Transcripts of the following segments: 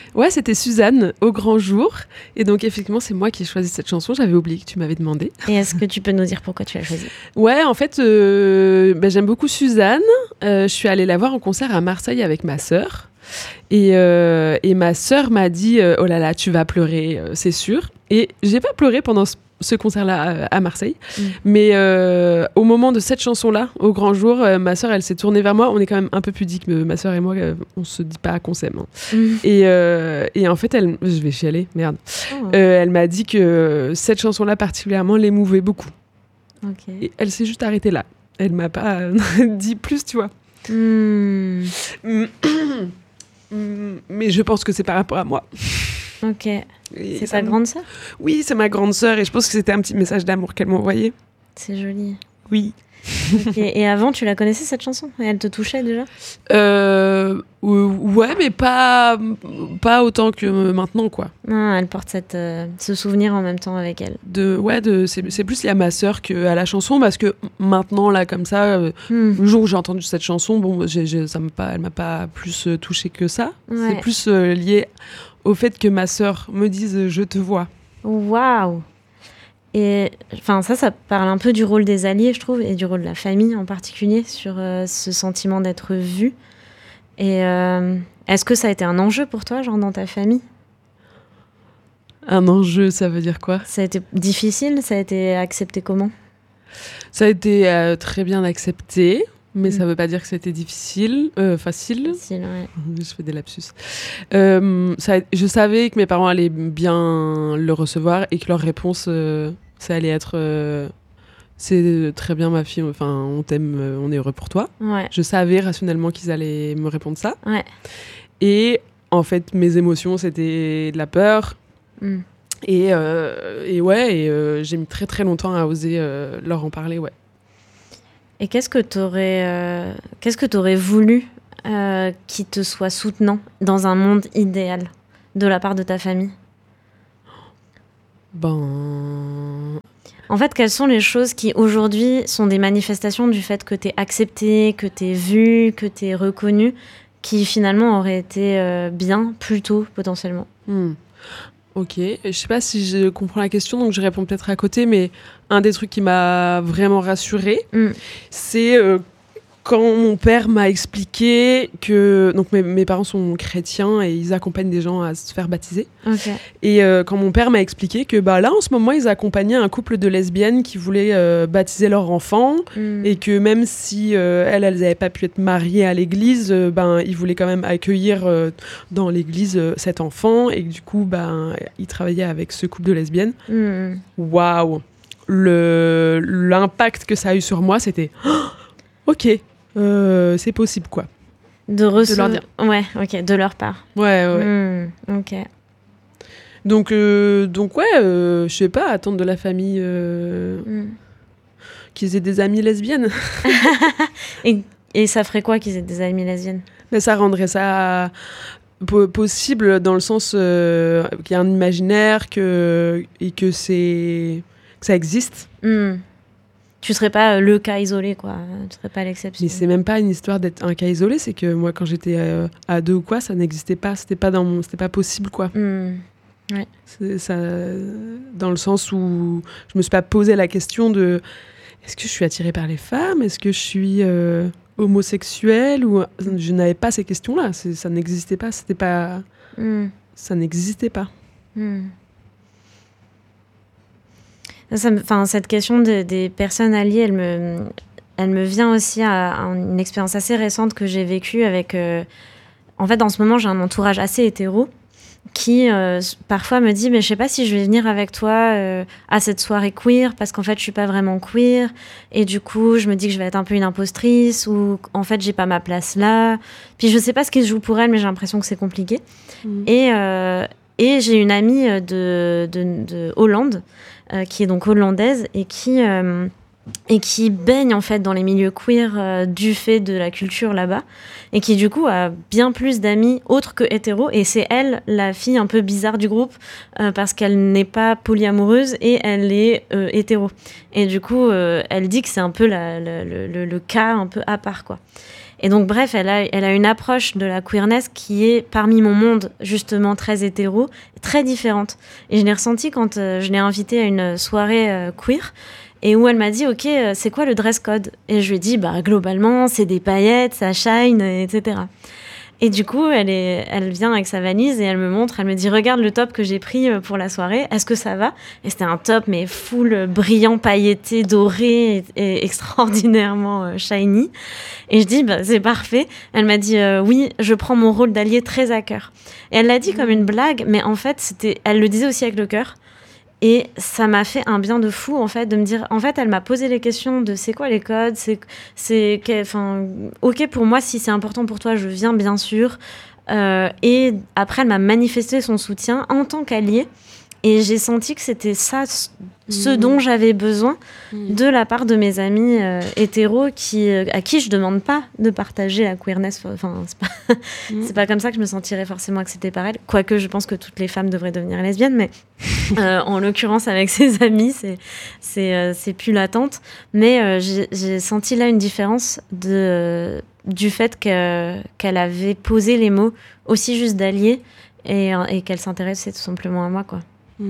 Ouais, c'était Suzanne, Au grand jour. Et donc, effectivement, c'est moi qui ai choisi cette chanson. J'avais oublié que tu m'avais demandé. Et est-ce que tu peux nous dire pourquoi tu l'as choisie ? Ouais, en fait, j'aime beaucoup Suzanne. Je suis allée la voir en concert à Marseille avec ma sœur. Et ma sœur m'a dit oh là là, tu vas pleurer, c'est sûr. Et j'ai pas pleuré pendant ce concert-là à Marseille. Mais au moment de cette chanson-là, Au grand jour, ma sœur, elle s'est tournée vers moi. On est quand même un peu pudiques, ma sœur et moi, on se dit pas qu'on s'aime. Hein. Et en fait, je vais chialer, merde. Elle m'a dit que cette chanson-là particulièrement l'émouvait beaucoup. Okay. Et elle s'est juste arrêtée là. Elle m'a pas dit plus, tu vois. Mais je pense que c'est par rapport à moi. Ok. C'est ta grande sœur ? Oui, c'est ma grande sœur et je pense que c'était un petit message d'amour qu'elle m'a envoyé. C'est joli. Oui. Okay. Et avant, tu la connaissais cette chanson ? Et elle te touchait déjà ? Ouais, mais pas autant que maintenant, quoi. Non, elle porte ce souvenir en même temps avec elle. C'est plus lié à ma sœur qu'à la chanson, parce que maintenant, là, comme ça, le jour où j'ai entendu cette chanson, bon, elle m'a pas plus touchée que ça. Ouais. C'est plus lié au fait que ma sœur me dise « je te vois ». Waouh ! Et ça parle un peu du rôle des alliés, je trouve, et du rôle de la famille en particulier, sur ce sentiment d'être vu. Et est-ce que ça a été un enjeu pour toi, genre dans ta famille ? Un enjeu, ça veut dire quoi ? Ça a été difficile ? Ça a été accepté comment ? Ça a été très bien accepté, mais ça veut pas dire que c'était difficile, facile. Facile, ouais. Je fais des lapsus. Je savais que mes parents allaient bien le recevoir et que leur réponse, ça allait être c'est très bien ma fille, enfin on t'aime, on est heureux pour toi. Ouais. Je savais rationnellement qu'ils allaient me répondre ça. Ouais. Et en fait, mes émotions, c'était de la peur. Et j'ai mis très très longtemps à oser leur en parler, ouais. Et qu'est-ce que t'aurais voulu qui te soit soutenant dans un monde idéal de la part de ta famille ? En fait, quelles sont les choses qui aujourd'hui sont des manifestations du fait que t'es accepté, que t'es vu, que t'es reconnu, qui finalement auraient été bien plus tôt potentiellement ? Ok, je sais pas si je comprends la question, donc je réponds peut-être à côté, mais un des trucs qui m'a vraiment rassurée, c'est quand mon père m'a expliqué que... Donc mes parents sont chrétiens et ils accompagnent des gens à se faire baptiser. Okay. Et quand mon père m'a expliqué que là, en ce moment, ils accompagnaient un couple de lesbiennes qui voulaient baptiser leur enfant et que même si elles n'avaient pas pu être mariées à l'église, ils voulaient quand même accueillir dans l'église cet enfant et que du coup, ils travaillaient avec ce couple de lesbiennes. Waouh ! L'impact que ça a eu sur moi, c'était... Ok, c'est possible, quoi. De leur dire. Ouais, ok, de leur part. Ouais. Ok. Donc je sais pas, attendre de la famille qu'ils aient des amies lesbiennes. Et ça ferait quoi qu'ils aient des amies lesbiennes ? Mais ça rendrait ça possible dans le sens qu'il y a un imaginaire et que ça existe. Tu serais pas le cas isolé, quoi. Tu serais pas l'exception. Mais c'est même pas une histoire d'être un cas isolé, c'est que moi, quand j'étais ado ou quoi, ça n'existait pas. C'était pas possible, quoi. Ouais. Ça, dans le sens où je me suis pas posé la question de est-ce que je suis attirée par les femmes ? Est-ce que je suis homosexuelle ? Ou je n'avais pas ces questions-là. Ça n'existait pas. C'était pas. Ça n'existait pas. Cette question des personnes alliées, elle me vient aussi à une expérience assez récente que j'ai vécue avec... en fait, en ce moment, j'ai un entourage assez hétéro qui, parfois, me dit « mais je sais pas si je vais venir avec toi à cette soirée queer parce qu'en fait, je suis pas vraiment queer. Et du coup, je me dis que je vais être un peu une impostrice ou en fait, j'ai pas ma place là. Puis je sais pas ce qui se joue pour elle, mais j'ai l'impression que c'est compliqué. Et j'ai une amie de Hollande qui est donc hollandaise et qui baigne en fait dans les milieux queer du fait de la culture là-bas et qui du coup a bien plus d'amis autres que hétéros et c'est elle la fille un peu bizarre du groupe parce qu'elle n'est pas polyamoureuse et elle est hétéro et du coup elle dit que c'est un peu le cas un peu à part quoi. Et donc, bref, elle a une approche de la queerness qui est, parmi mon monde, justement, très hétéro, très différente. Et je l'ai ressenti quand je l'ai invitée à une soirée queer, et où elle m'a dit, OK, c'est quoi le dress code ? Et je lui ai dit, globalement, c'est des paillettes, ça shine, etc. Et du coup, elle vient avec sa valise et elle me montre, elle me dit, regarde le top que j'ai pris pour la soirée, est-ce que ça va ? Et c'était un top, mais full brillant, pailleté, doré et extraordinairement shiny. Et je dis, c'est parfait. Elle m'a dit, oui, je prends mon rôle d'allié très à cœur. Et elle l'a dit comme une blague, mais en fait, elle le disait aussi avec le cœur. Et ça m'a fait un bien de fou, en fait, de me dire... En fait, elle m'a posé les questions de c'est quoi les codes, OK, pour moi, si c'est important pour toi, je viens, bien sûr. Et après, elle m'a manifesté son soutien en tant qu'alliée. Et j'ai senti que c'était ça, ce dont j'avais besoin de la part de mes amis hétéros à qui je demande pas de partager la queerness. Enfin, c'est pas comme ça que je me sentirais forcément acceptée par elle. Quoique je pense que toutes les femmes devraient devenir lesbiennes, mais en l'occurrence avec ses amis, c'est plus latente. Mais j'ai senti là une différence du fait qu'elle avait posé les mots aussi juste d'alliée et qu'elle s'intéressait tout simplement à moi, quoi.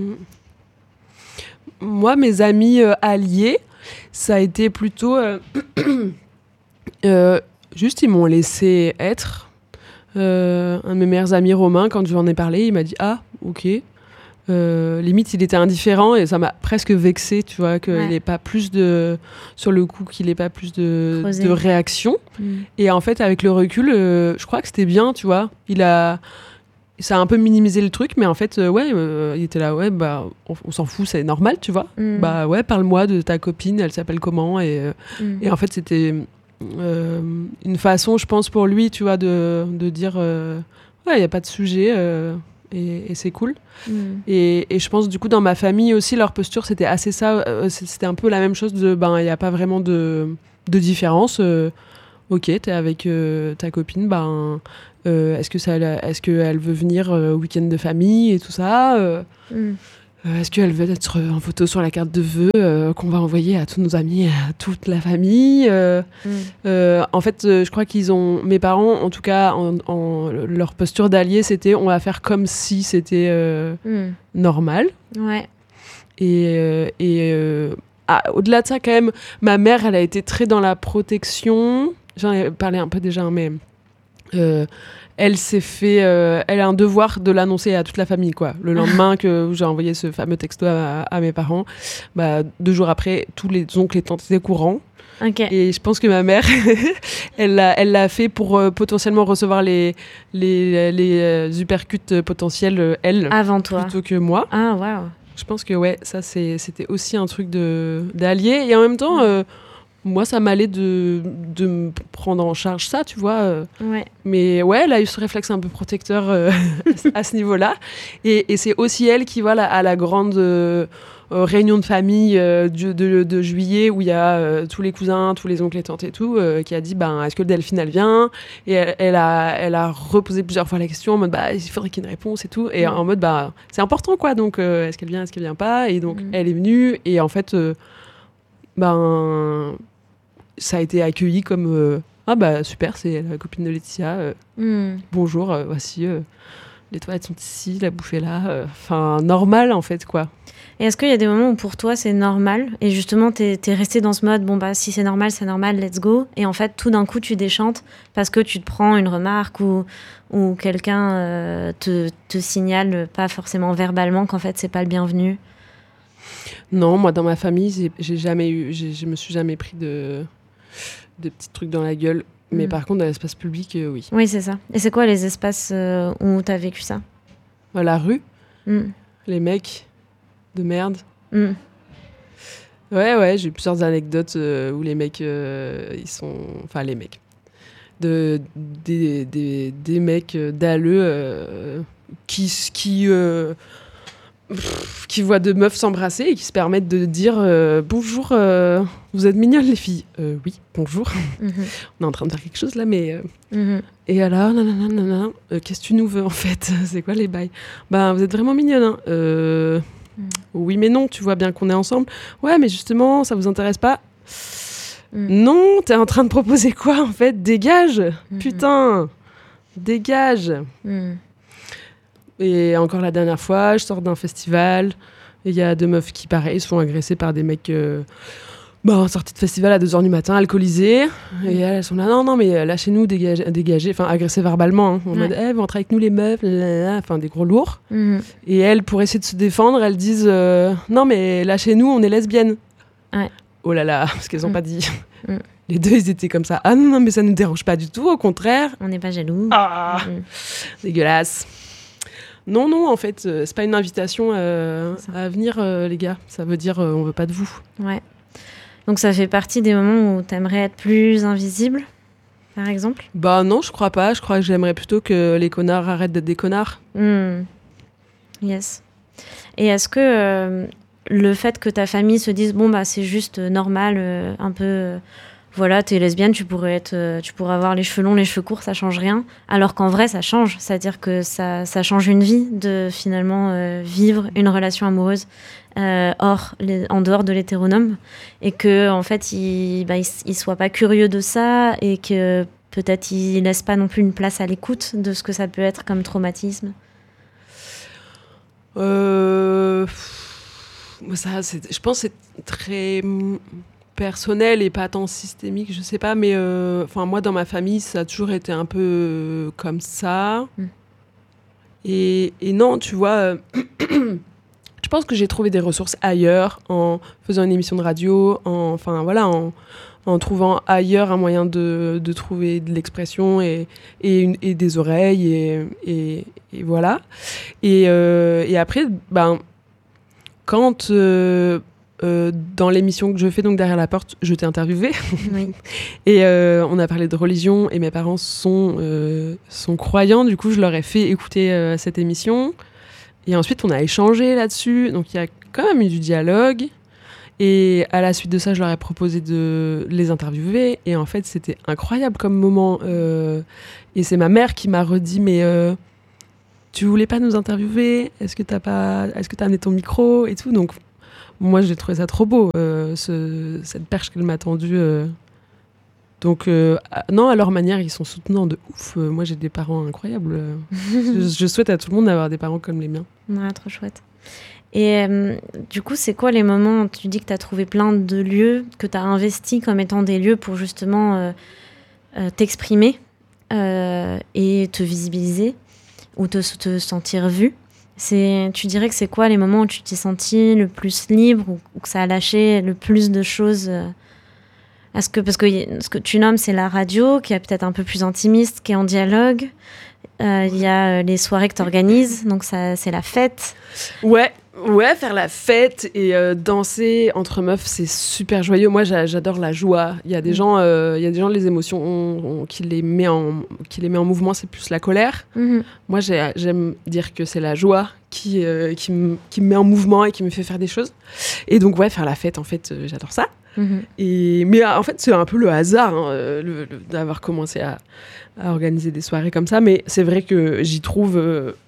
Moi, mes amis alliés, ça a été plutôt... juste, ils m'ont laissé être. Un de mes meilleurs amis, Romain, quand je lui en ai parlé, il m'a dit « Ah, ok ». Limite, il était indifférent et ça m'a presque vexée, tu vois, qu'il n'ait pas plus de... Sur le coup, qu'il n'ait pas plus de réaction. Et en fait, avec le recul, je crois que c'était bien, tu vois. Ça a un peu minimisé le truc, mais en fait, il était là, on s'en fout, c'est normal, tu vois. Parle-moi de ta copine, elle s'appelle comment, et en fait, c'était une façon, je pense, pour lui, tu vois, de dire, il n'y a pas de sujet, et c'est cool. Et je pense, du coup, dans ma famille aussi, leur posture, c'était assez ça, c'était un peu la même chose de, il n'y a pas vraiment de différence. Ok, t'es avec ta copine, est-ce qu'elle veut venir au week-end de famille et tout ça est-ce qu'elle veut être en photo sur la carte de vœux qu'on va envoyer à tous nos amis et à toute la famille en fait, je crois mes parents, en tout cas, leur posture d'allié, c'était on va faire comme si c'était normal. Ouais. Au-delà de ça, quand même, ma mère, elle a été très dans la protection. J'en ai parlé un peu déjà, mais elle s'est fait... elle a un devoir de l'annoncer à toute la famille, quoi. Le lendemain où j'ai envoyé ce fameux texto à mes parents, 2 jours après, tous les oncles et tantes étaient courants. Okay. Et je pense que ma mère, elle l'a fait pour potentiellement recevoir les uppercuts potentiels, elle, avant toi, plutôt que moi. Ah, waouh. Je pense que ça c'était aussi un truc d'allié. Et en même temps, moi, ça m'allait de me prendre en charge ça, tu vois. Ouais. Mais ouais, elle a eu ce réflexe un peu protecteur à ce niveau-là. Et c'est aussi elle qui, voilà, à la grande réunion de famille de juillet où il y a tous les cousins, tous les oncles et tantes et tout, qui a dit, est-ce que Delphine, elle vient ? Et elle a reposé plusieurs fois la question en mode, il faudrait qu'il y ait une réponse et tout. Et en mode, c'est important, quoi. Donc, est-ce qu'elle vient pas ? Et donc, elle est venue. Et en fait, ça a été accueilli comme super, c'est la copine de Laetitia. Bonjour, voici, les toilettes sont ici, la bouffe est là. Normal, en fait, quoi. Et est-ce qu'il y a des moments où pour toi c'est normal et justement t'es resté dans ce mode si c'est normal, let's go, et en fait tout d'un coup tu déchantes parce que tu te prends une remarque ou quelqu'un te signale pas forcément verbalement qu'en fait c'est pas le bienvenu? Non, moi dans ma famille je me suis jamais pris de petits trucs dans la gueule, mais par contre dans l'espace public, oui. Oui, c'est ça. Et c'est quoi les espaces où t'as vécu ça? La rue, les mecs de merde. Ouais, j'ai eu plusieurs anecdotes où les mecs, ils sont... Enfin, les mecs. Des mecs dalleux qui voient deux meufs s'embrasser et qui se permettent de dire bonjour, vous êtes mignonnes les filles. Oui, bonjour. On est en train de faire quelque chose là, mais... Et alors, nanana, qu'est-ce que tu nous veux en fait? C'est quoi les bails? Vous êtes vraiment mignonnes, hein. Oui, mais non, tu vois bien qu'on est ensemble. Ouais, mais justement, ça vous intéresse pas? Non, t'es en train de proposer quoi en fait? Dégage. Putain, dégage. Et encore la dernière fois, je sors d'un festival, et il y a 2 meufs qui, pareil, se font agresser par des mecs sortis de festival à 2h du matin, alcoolisés. Et elles sont là, non, mais lâchez-nous, dégagez. Enfin, agressés verbalement, hein, en mode, vous rentrez avec nous les meufs, enfin, des gros lourds. Et elles, pour essayer de se défendre, elles disent, non, mais lâchez-nous, on est lesbiennes. Ouais. Oh là là, parce qu'elles n'ont pas dit. Les deux, ils étaient comme ça. Ah non, mais ça ne nous dérange pas du tout, au contraire. On n'est pas jaloux. Ah, dégueulasse. Non, en fait, c'est pas une invitation à venir, les gars. Ça veut dire on veut pas de vous. Ouais. Donc ça fait partie des moments où t'aimerais être plus invisible, par exemple? Bah non, je crois pas. Je crois que j'aimerais plutôt que les connards arrêtent d'être des connards. Yes. Et est-ce que le fait que ta famille se dise c'est juste normal, un peu... voilà, t'es lesbienne, tu pourrais avoir les cheveux longs, les cheveux courts, ça change rien. Alors qu'en vrai, ça change. C'est-à-dire que ça change une vie de finalement vivre une relation amoureuse en dehors de l'hétéronome. Et que, en fait, il soit pas curieux de ça et que peut-être il laisse pas non plus une place à l'écoute de ce que ça peut être comme traumatisme. Je pense que c'est très personnel et pas tant systémique, je sais pas, mais moi dans ma famille ça a toujours été un peu comme ça. Et non, tu vois, je pense que j'ai trouvé des ressources ailleurs en faisant une émission de radio, en trouvant ailleurs un moyen de trouver de l'expression et des oreilles et voilà. Et après, quand dans l'émission que je fais, donc Derrière la porte, je t'ai interviewée. Oui. Et on a parlé de religion et mes parents sont croyants. Du coup, je leur ai fait écouter cette émission. Et ensuite, on a échangé là-dessus. Donc, il y a quand même eu du dialogue. Et à la suite de ça, je leur ai proposé de les interviewer. Et en fait, c'était incroyable comme moment. Et c'est ma mère qui m'a redit, mais tu voulais pas nous interviewer? Est-ce que t'as amené ton micro et tout? Donc, moi, j'ai trouvé ça trop beau, cette perche qu'elle m'a tendue. Donc, non, à leur manière, ils sont soutenants de ouf. Moi, j'ai des parents incroyables. Je souhaite à tout le monde d'avoir des parents comme les miens. Ouais, trop chouette. Et du coup, c'est quoi les moments où tu dis que tu as trouvé plein de lieux, que tu as investis comme étant des lieux pour justement t'exprimer et te visibiliser ou te sentir vu? Tu dirais que c'est quoi les moments où tu t'es senti le plus libre ou que ça a lâché le plus de choses parce que ce que tu nommes, c'est la radio, qui est peut-être un peu plus intimiste, qui est en dialogue. Il y a les soirées que tu organises, donc ça, c'est la fête. Ouais, faire la fête et danser entre meufs, c'est super joyeux. Moi, j'adore la joie. Il y a des gens, les émotions qui les met en mouvement, c'est plus la colère. Moi, j'aime dire que c'est la joie qui me met en mouvement et qui me fait faire des choses. Et donc, faire la fête, en fait, j'adore ça. Mais en fait, c'est un peu le hasard d'avoir commencé à organiser des soirées comme ça. Mais c'est vrai que j'y trouve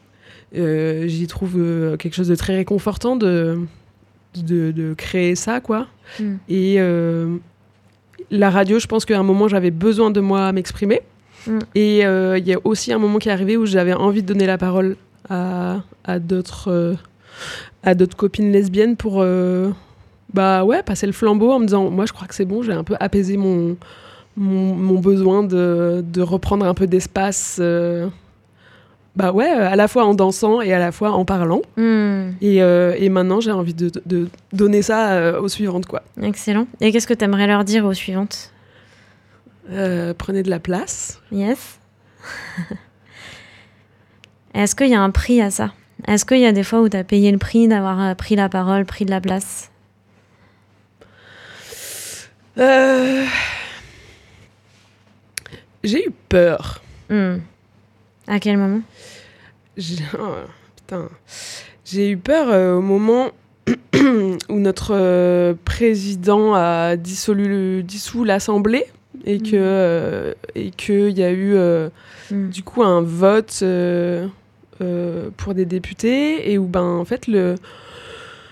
quelque chose de très réconfortant de créer ça, quoi. Et la radio, je pense qu'à un moment, j'avais besoin de moi m'exprimer. Et il y a aussi un moment qui est arrivé où j'avais envie de donner la parole à d'autres copines lesbiennes pour passer le flambeau en me disant, moi, je crois que c'est bon, j'ai un peu apaisé mon besoin de reprendre un peu d'espace à la fois en dansant et à la fois en parlant. Et maintenant, j'ai envie de donner ça aux suivantes, quoi. Excellent. Et qu'est-ce que tu aimerais leur dire aux suivantes? Prenez de la place. Yes. Est-ce qu'il y a un prix à ça? Est-ce qu'il y a des fois où tu as payé le prix d'avoir pris la parole, pris de la place? J'ai eu peur. À quel moment? J'ai eu peur au moment où notre président a dissous l'Assemblée et qu'il y a eu du coup un vote pour des députés et où en fait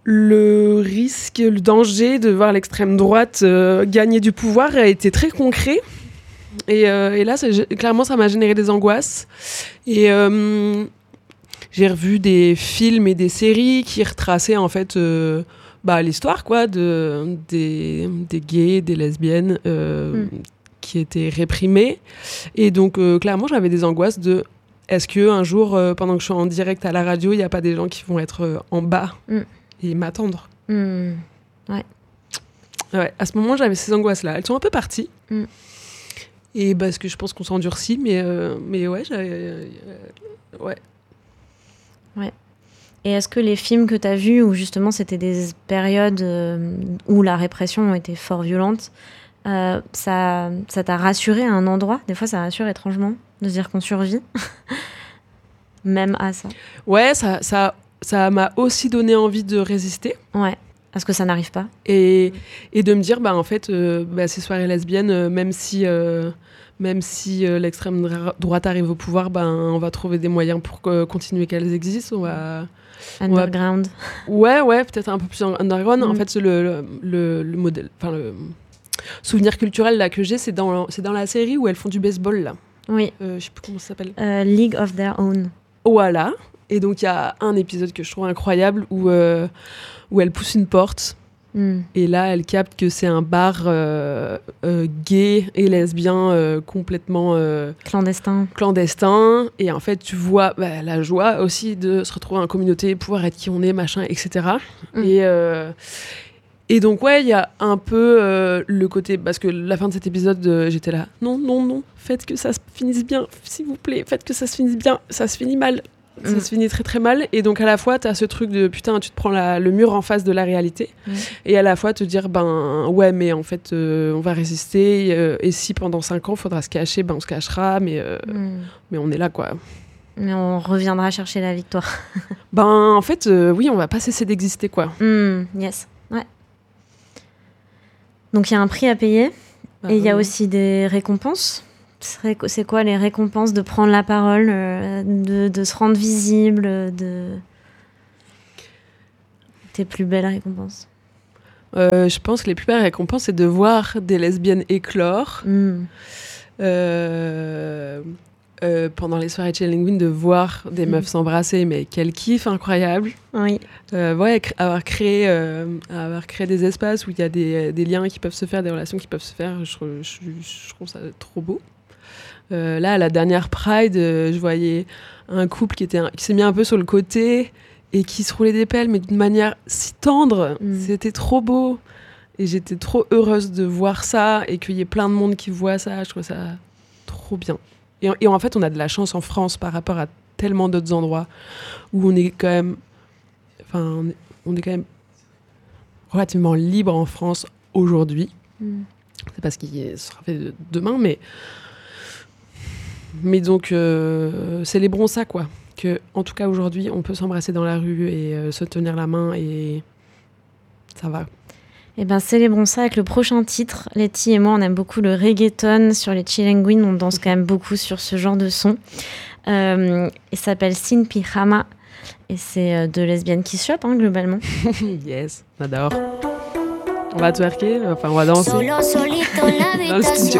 le risque, le danger de voir l'extrême droite gagner du pouvoir a été très concret. Et là, clairement, ça m'a généré des angoisses. Et j'ai revu des films et des séries qui retraçaient en fait l'histoire quoi, des gays, des lesbiennes qui étaient réprimés. Et donc, clairement, j'avais des angoisses de est-ce qu'un jour, pendant que je suis en direct à la radio, il n'y a pas des gens qui vont être en bas et m'attendre. Ouais. Ouais, à ce moment, j'avais ces angoisses-là. Elles sont un peu parties. Et parce que je pense qu'on s'endurcit, mais ouais, ouais. Ouais. Et est-ce que les films que tu as vus, où justement c'était des périodes où la répression était fort violente, ça t'a rassuré à un endroit? Des fois, ça rassure étrangement de se dire qu'on survit, même à ça. Ouais, ça m'a aussi donné envie de résister. Ouais, parce que ça n'arrive pas. Et de me dire, en fait, ces soirées lesbiennes, même si l'extrême droite arrive au pouvoir, on va trouver des moyens pour continuer qu'elles existent. Underground. Ouais, peut-être un peu plus underground. En fait, le modèle, le souvenir culturel là, que j'ai, c'est dans la série où elles font du baseball, là. Oui. Je sais plus comment ça s'appelle. League of Their Own. Voilà. Et donc, il y a un épisode que je trouve incroyable où elle pousse une porte. Et là, elle capte que c'est un bar gay et lesbien complètement clandestin. Et en fait, tu vois la joie aussi de se retrouver en communauté, pouvoir être qui on est, machin, etc. Et donc, ouais, il y a un peu le côté... Parce que la fin de cet épisode, j'étais là, non, faites que ça se finisse bien, s'il vous plaît, faites que ça se finisse bien, ça se finit mal. Ça se finit très très mal. Et donc à la fois, t'as ce truc de putain, tu te prends le mur en face de la réalité. Et à la fois te dire, ouais, mais en fait, on va résister. Et si pendant 5 ans, il faudra se cacher, on se cachera. Mais on est là, quoi. Mais on reviendra chercher la victoire. En fait, oui, on va pas cesser d'exister, quoi. Yes, ouais. Donc il y a un prix à payer. Et il y a aussi des récompenses. C'est quoi les récompenses de prendre la parole, de se rendre visible, tes plus belles récompenses? Je pense que les plus belles récompenses, c'est de voir des lesbiennes éclore. Pendant les soirées Chilling, de voir des meufs s'embrasser, mais quel kiff incroyable. Oui. Avoir créé des espaces où il y a des liens qui peuvent se faire, des relations qui peuvent se faire, je trouve ça trop beau. Là, à la dernière Pride, je voyais un couple qui s'est mis un peu sur le côté et qui se roulait des pelles, mais d'une manière si tendre. C'était trop beau. Et j'étais trop heureuse de voir ça et qu'il y ait plein de monde qui voit ça. Je trouve ça trop bien. Et en fait, on a de la chance en France par rapport à tellement d'autres endroits où on est quand même... on est quand même relativement libre en France aujourd'hui. C'est pas ce qui sera fait demain, mais donc, célébrons ça, quoi. Que, en tout cas, aujourd'hui, on peut s'embrasser dans la rue et se tenir la main et ça va. Eh bien, célébrons ça avec le prochain titre. Letty et moi, on aime beaucoup le reggaeton. Sur les Chilling, on danse quand même beaucoup sur ce genre de son. Il s'appelle Sin Pijama et c'est deux lesbiennes qui se chopent, globalement. Yes, on adore. On va twerker, on va danser dans le studio.